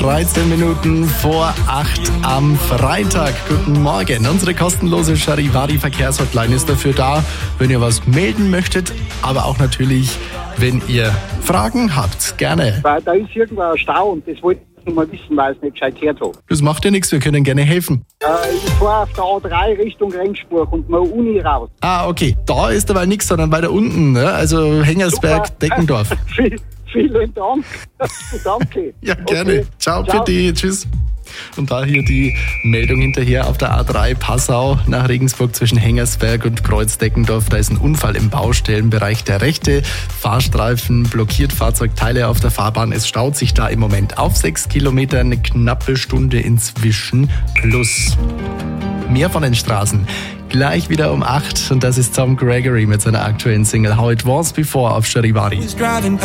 13 Minuten vor 8 am Freitag. Guten Morgen. Unsere kostenlose Charivari-Verkehrshotline ist dafür da, wenn ihr was melden möchtet, aber auch natürlich, wenn ihr Fragen habt. Gerne. Weil da ist irgendwo ein Stau und das wollte ich noch mal wissen, weil ich es nicht gescheit gehört habe. Das macht ja nichts, wir können gerne helfen. Ich fahre auf der A3 Richtung Regensburg und mal Uni raus. Ah, okay. Da ist aber nichts, sondern weiter unten, ne? Also Hengersberg, Super. Deckendorf. Vielen Dank. Danke. Ja, gerne. Okay. Ciao, für die. Tschüss. Und da hier die Meldung hinterher auf der A3 Passau nach Regensburg zwischen Hengersberg und Kreuz-Deckendorf. Da ist ein Unfall im Baustellenbereich. Der rechte Fahrstreifen blockiert Fahrzeugteile auf der Fahrbahn. Es staut sich da im Moment auf 6 Kilometer, eine knappe Stunde inzwischen plus. Mehr von den Straßen. Gleich wieder um 8 und das ist Tom Gregory mit seiner aktuellen Single How It Was Before auf Charivari.